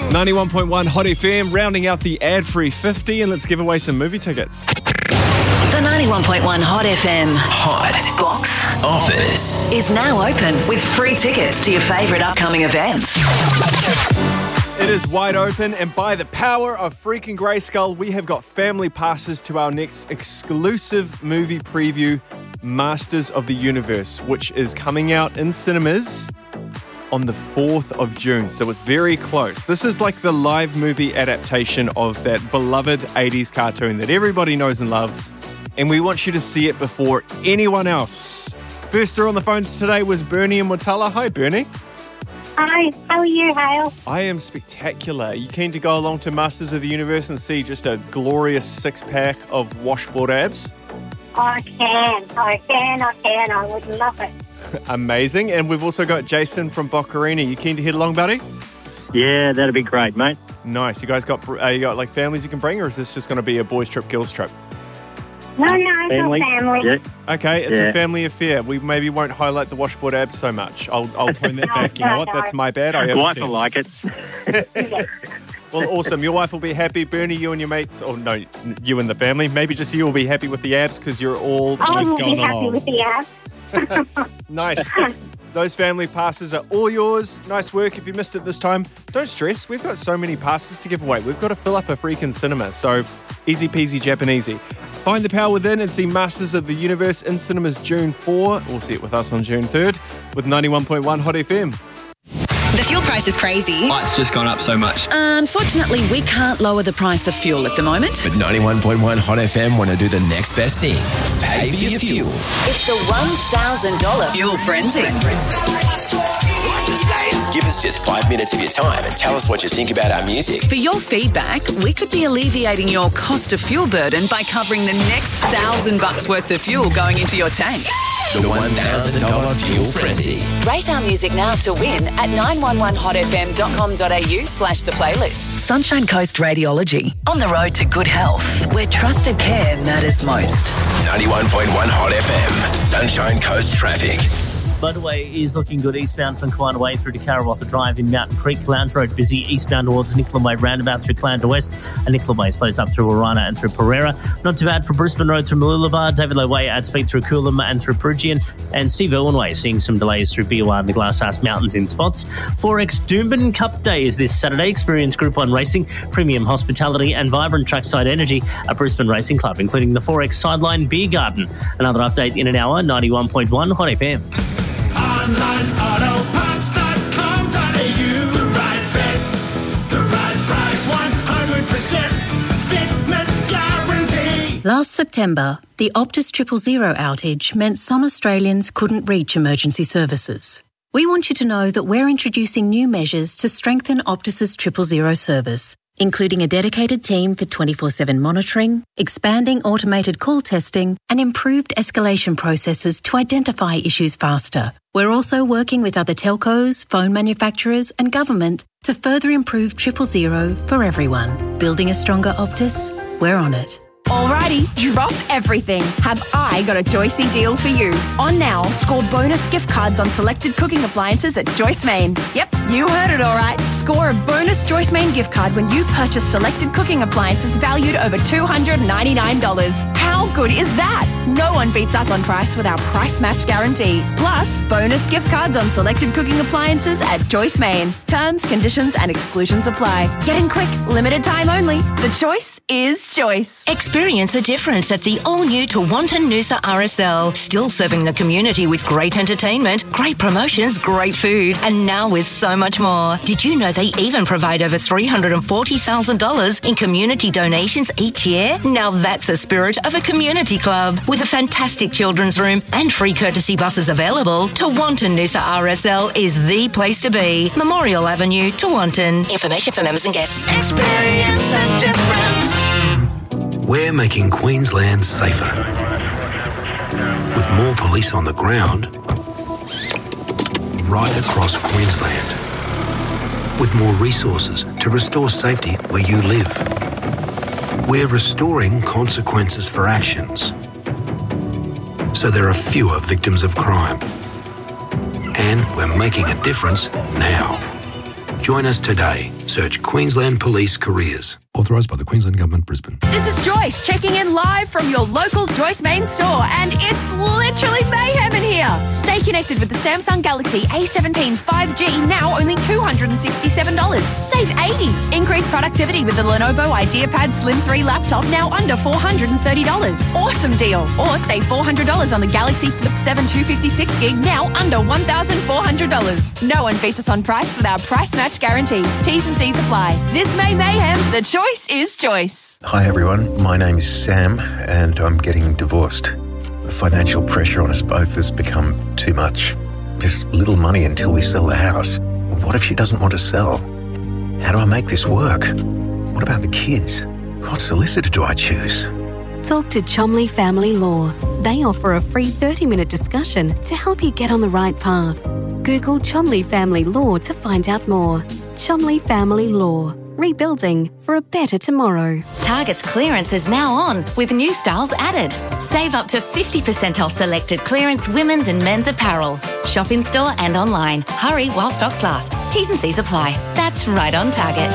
91.1 Hot FM, rounding out the ad-free 50, and let's give away some movie tickets. The 91.1 Hot FM Hot Box Office is now open with free tickets to your favourite upcoming events. It is wide open, and by the power of freaking Grayskull, we have got family passes to our next exclusive movie preview, Masters of the Universe, which is coming out in cinemas on the 4th of June, so it's very close. This is like the live movie adaptation of that beloved 80s cartoon that everybody knows and loves, and we want you to see it before anyone else. First through on the phones today was Bernie and Watala. Hi, Bernie. Hi, how are you, Hale? I am spectacular. Are you keen to go along to Masters of the Universe and see just a glorious six-pack of washboard abs? I can. I would love it. Amazing. And we've also got Jason from Boccarina. You keen to head along, buddy? Yeah, that'd be great, mate. Nice. You guys got like families you can bring, or is this just going to be a boys trip, girls trip? No, it's family. Yeah. Okay, it's a family affair. We maybe won't highlight the washboard abs so much. I'll tone that back. You know what? That's my bad. I Wife understand. will like it. Well, awesome. Your wife will be happy. Bernie, you and your mates, or no, you and the family, maybe just you will be happy with the abs because you're all I will going be happy along. with the abs. Nice. Those family passes are all yours. Nice work. If you missed it this time, don't stress. We've got so many passes to give away. We've got to fill up a freaking cinema. So easy peasy Japanesey. Find the power within and see Masters of the Universe in cinemas June 4. We'll see it with us on June 3rd with 91.1 Hot FM. The fuel price is crazy. Oh, it's just gone up so much. Unfortunately, we can't lower the price of fuel at the moment. But 91.1 Hot FM want to do the next best thing. Pay for your fuel. It's the $1,000 fuel frenzy. Give us just 5 minutes of your time and tell us what you think about our music. For your feedback, we could be alleviating your cost of fuel burden by covering the next $1,000 worth of fuel going into your tank. The $1,000 Fuel Frenzy. Rate our music now to win at 911hotfm.com.au/the playlist. Sunshine Coast Radiology. On the road to good health, where trusted care matters most. 91.1 Hot FM. Sunshine Coast Traffic. Motorway is looking good eastbound from Kiwana Way through to Karawatha Drive in Mountain Creek. Lounge Road busy eastbound towards Nicklin Way roundabout through Clandra West, and Nicklin Way slows up through Orana and through Pereira. Not too bad for Brisbane Road through Mooloolaba, David Low Way at speed through Coolum and through Perugian, and Steve Irwin Way seeing some delays through BOR and the Glasshouse Mountains in spots. 4X Doomben Cup Day is this Saturday. Experience Group 1 racing, premium hospitality and vibrant trackside energy at Brisbane Racing Club, including the 4X Sideline Beer Garden. Another update in an hour, 91.1 Hot FM. OnlineAutoParts.com.au. The right fit, the right price, 100% fitment guarantee. Last September, the Optus 000 outage meant some Australians couldn't reach emergency services. We want you to know that we're introducing new measures to strengthen Optus's 000 service, including a dedicated team for 24/7 monitoring, expanding automated call testing, and improved escalation processes to identify issues faster. We're also working with other telcos, phone manufacturers, and government to further improve 000 for everyone. Building a stronger Optus? We're on it. Alrighty, drop everything. Have I got a Joycey deal for you? On now, score bonus gift cards on selected cooking appliances at Joyce Main. Yep, you heard it all right. Score a bonus Joyce Main gift card when you purchase selected cooking appliances valued over $299. How good is that? No one beats us on price with our price match guarantee. Plus, bonus gift cards on selected cooking appliances at Joyce Main. Terms, conditions and exclusions apply. Get in quick, limited time only. The choice is choice. Experience the difference at the all-new Tewantin Noosa RSL. Still serving the community with great entertainment, great promotions, great food, and now with so much more. Did you know they even provide over $340,000 in community donations each year? Now that's the spirit of a community club. With a fantastic children's room and free courtesy buses available, Tewantin Noosa RSL is the place to be. Memorial Avenue, Tewantin. Information for members and guests. Experience a difference. We're making Queensland safer. With more police on the ground, right across Queensland. With more resources to restore safety where you live. We're restoring consequences for actions, so there are fewer victims of crime. And we're making a difference now. Join us today Search Queensland Police Careers. Authorised by the Queensland Government, Brisbane. This is Joyce checking in live from your local Joyce Main store, and it's literally mayhem in here. Stay connected with the Samsung Galaxy A17 5G, now only $267. Save $80. Increase productivity with the Lenovo IdeaPad Slim 3 laptop, now under $430. Awesome deal. Or save $400 on the Galaxy Flip 7 256GB, now under $1,400. No one beats us on price with our price match guarantee. T's and C's apply. This May mayhem, the choice is choice. Hi everyone, my name is Sam and I'm getting divorced. The financial pressure on us both has become too much. There's little money until we sell the house. What if she doesn't want to sell? How do I make this work? What about the kids? What solicitor do I choose? Talk to Chumley Family Law. They offer a free 30-minute discussion to help you get on the right path. Google Chumley Family Law to find out more. Chumley Family Law. Rebuilding for a better tomorrow. Target's clearance is now on with new styles added. Save up to 50% off selected clearance women's and men's apparel. Shop in store and online. Hurry while stocks last. T's and C's apply. That's right on Target.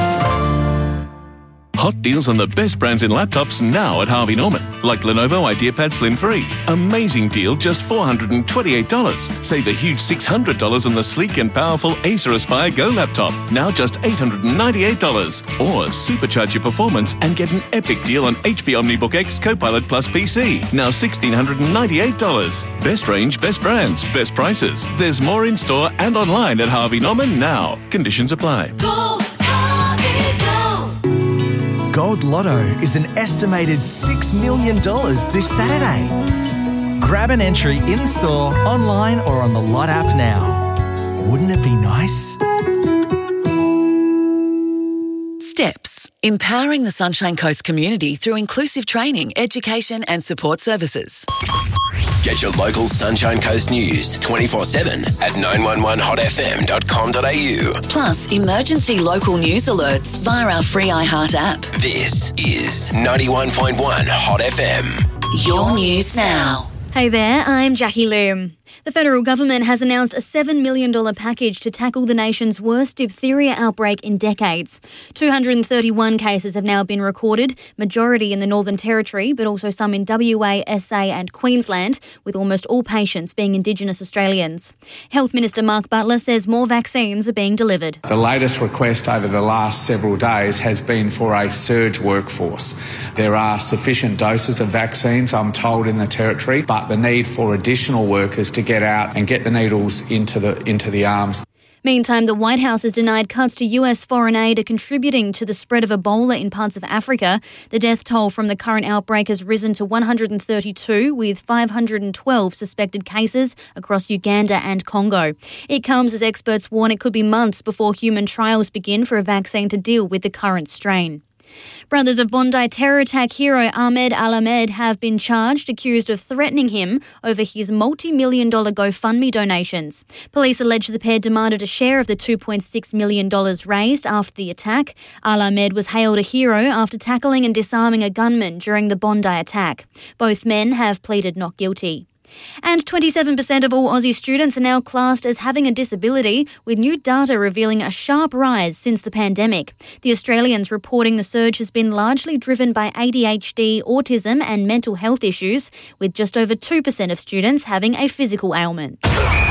Hot deals on the best brands in laptops now at Harvey Norman, like Lenovo IdeaPad Slim 3. Amazing deal, just $428. Save a huge $600 on the sleek and powerful Acer Aspire Go laptop, now just $898. Or supercharge your performance and get an epic deal on HP OmniBook X Copilot Plus PC, now $1,698. Best range, best brands, best prices. There's more in store and online at Harvey Norman now. Conditions apply. Gold Lotto is an estimated $6 million this Saturday. Grab an entry in-store, online or on the Lot app now. Wouldn't it be nice? Steps. Empowering the Sunshine Coast community through inclusive training, education and support services. Get your local Sunshine Coast news 24/7 at 911hotfm.com.au. Plus, emergency local news alerts via our free iHeart app. This is 91.1 Hot FM. Your news now. Hey there, I'm Jackie Loom. The federal government has announced a $7 million package to tackle the nation's worst diphtheria outbreak in decades. 231 cases have now been recorded, majority in the Northern Territory, but also some in WA, SA and Queensland, with almost all patients being Indigenous Australians. Health Minister Mark Butler says more vaccines are being delivered. The latest request over the last several days has been for a surge workforce. There are sufficient doses of vaccines, I'm told, in the Territory, but the need for additional workers to get out and get the needles into the arms. Meantime, the White House has denied cuts to US foreign aid are contributing to the spread of Ebola in parts of Africa. The death toll from the current outbreak has risen to 132, with 512 suspected cases across Uganda and Congo. It comes as experts warn it could be months before human trials begin for a vaccine to deal with the current strain. Brothers of Bondi terror attack hero Ahmed Al-Ahmed have been charged, accused of threatening him over his multi-million-dollar GoFundMe donations. Police allege the pair demanded a share of the $2.6 million raised after the attack. Al-Ahmed was hailed a hero after tackling and disarming a gunman during the Bondi attack. Both men have pleaded not guilty. And 27% of all Aussie students are now classed as having a disability, with new data revealing a sharp rise since the pandemic. The Australians reporting the surge has been largely driven by ADHD, autism and mental health issues, with just over 2% of students having a physical ailment.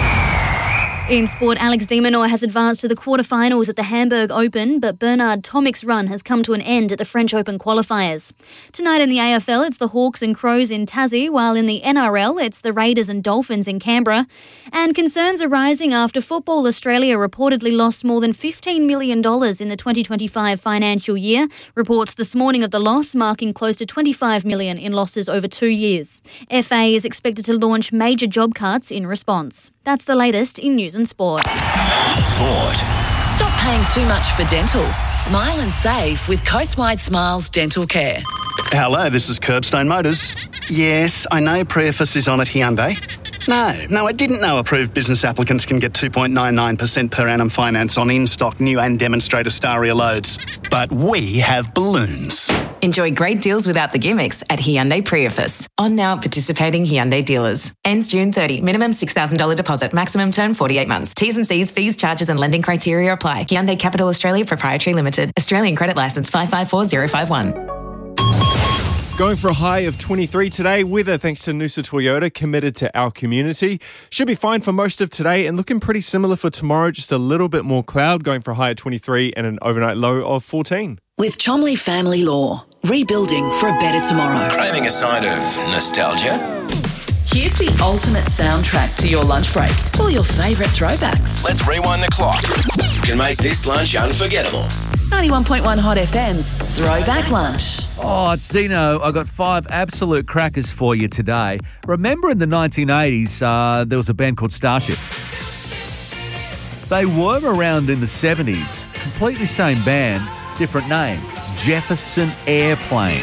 In sport, Alex de Minaur has advanced to the quarterfinals at the Hamburg Open, but Bernard Tomic's run has come to an end at the French Open qualifiers. Tonight in the AFL, it's the Hawks and Crows in Tassie, while in the NRL, it's the Raiders and Dolphins in Canberra. And concerns are rising after Football Australia reportedly lost more than $15 million in the 2025 financial year. Reports this morning of the loss marking close to $25 million in losses over 2 years. FA is expected to launch major job cuts in response. That's the latest in news and sport. Sport. Stop paying too much for dental. Smile and save with Coastwide Smiles Dental Care. Hello, this is Curbstone Motors. Yes, I know Prius is on at Hyundai. No, I didn't know approved business applicants can get 2.99% per annum finance on in-stock new and demonstrator Staria loads. But we have balloons. Enjoy great deals without the gimmicks at Hyundai Priefus. On now at participating Hyundai dealers. Ends June 30. Minimum $6,000 deposit. Maximum term 48 months. T's and C's, fees, charges and lending criteria apply. Hyundai Capital Australia Proprietary Limited. Australian credit licence 554051. Going for a high of 23 today. Weather, thanks to Noosa Toyota, committed to our community. Should be fine for most of today and looking pretty similar for tomorrow. Just a little bit more cloud, going for a high of 23 and an overnight low of 14. With Chomley Family Law, rebuilding for a better tomorrow. Craving a sign of nostalgia? Here's the ultimate soundtrack to your lunch break. All your favourite throwbacks. Let's rewind the clock. You can make this lunch unforgettable. 91.1 Hot FM's Throwback Lunch. Oh, it's Dino. I got 5 absolute crackers for you today. Remember in the 1980s, there was a band called Starship. They were around in the 70s. Completely same band, different name. Jefferson Airplane.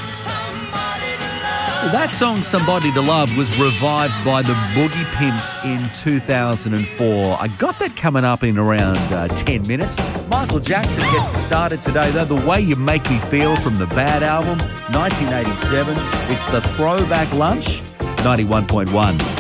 That song, Somebody to Love, was revived by the Boogie Pimps in 2004. I got that coming up in around 10 minutes. Michael Jackson gets us started today, though. The Way You Make Me Feel from the Bad album, 1987. It's the Throwback Lunch, 91.1.